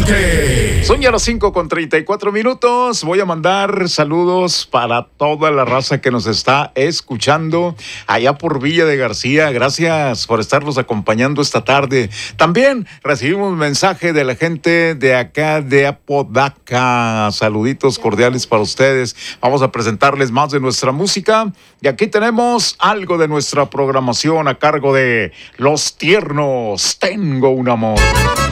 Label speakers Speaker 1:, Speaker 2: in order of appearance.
Speaker 1: Norte.
Speaker 2: Son ya las 5:34. Voy a mandar saludos para toda la raza que nos está escuchando allá por Villa de García. Gracias por estarnos acompañando esta tarde. También recibimos un mensaje de la gente de acá de Apodaca. Saluditos cordiales para ustedes. Vamos a presentarles más de nuestra música. Y aquí tenemos algo de nuestra programación a cargo de Los Tiernos. Tengo un amor.